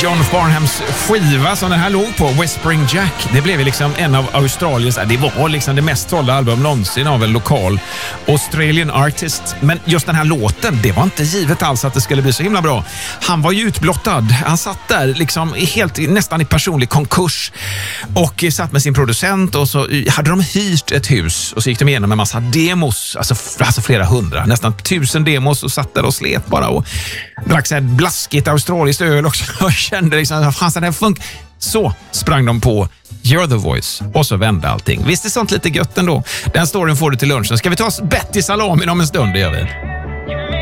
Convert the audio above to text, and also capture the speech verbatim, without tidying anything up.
John Farnhams skiva som den här låg på, Whispering Jack, det blev liksom en av Australiens, det var liksom det mest sålda album någonsin av en lokal Australian artist. Men just den här låten, det var inte givet alls att det skulle bli så himla bra. Han var ju utblottad. Han satt där liksom helt, nästan i personlig konkurs och satt med sin producent och så hade de hyrt ett hus och så gick de igenom en massa demos, alltså, alltså flera hundra, nästan tusen demos och satt där och slet bara och drack så här blaskigt australiskt öl också och kände liksom, fan så det här funk. Så sprang de på You're the Voice och så vände allting. Visst är sånt lite gött ändå. Den storyn får du till lunchen. Ska vi ta oss bett i salamin om en stund, det gör vi.